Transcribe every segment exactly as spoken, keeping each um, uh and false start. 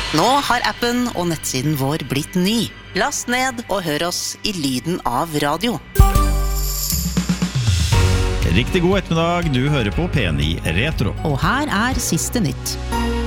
Nå har appen og nettsiden vår blitt ny. Last ned og hør oss i lyden av radio. Riktig god ettermiddag, du hører på P ni Retro. Og her er siste nytt.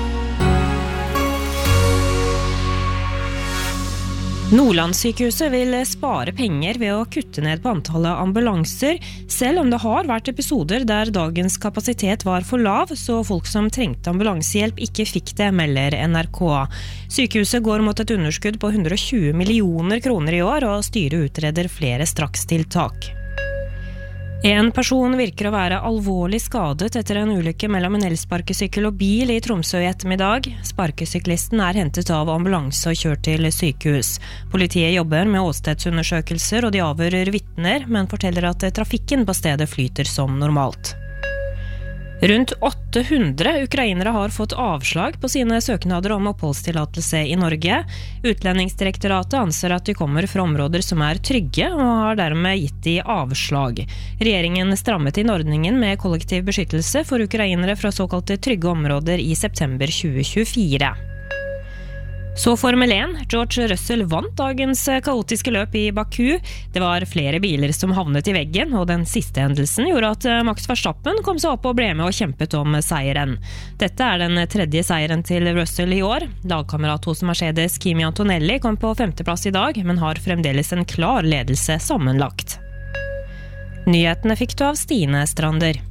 Nordlandssykehuset vil spare penger ved å kutte ned på antallet ambulanser, selv om det har vært episoder der dagens kapasitet var for lav, så folk som trengte ambulansehjelp ikke fikk det, melder N R K. Sykehuset går mot et underskudd på hundre og tjue millioner kroner i år, og styret utreder flere strakstiltak. En person virker å være alvorlig skadet etter en ulykke mellom en elsparkesykkel og bil i Tromsø i ettermiddag. Sparkesyklisten er hentet av ambulanse og kjørt til sykehus. Politiet jobber med åstedsundersøkelser, og de avhører vitner, men forteller at trafikken på stedet flyter som normalt. Rundt åtte hundre ukrainere har fått avslag på sine søknader om oppholdstillatelse i Norge. Utlendingsdirektoratet anser at de kommer fra områder som er trygge, og har dermed gitt de avslag. Regjeringen strammet inn ordningen med kollektiv beskyttelse for ukrainere fra såkalte trygge områder i september tjue tjuefire. Så Formel én. George Russell vant dagens kaotiske løp i Baku. Det var flere biler som havnet i veggen, og den siste hendelsen gjorde at Max Verstappen kom seg opp og ble med og kjempet om seieren. Dette er den tredje seieren til Russell i år. Lagkamerat hos Mercedes Kimi Antonelli kom på femteplass i dag, men har fremdeles en klar ledelse sammenlagt. Nyhetene fikk du av Stine Strander.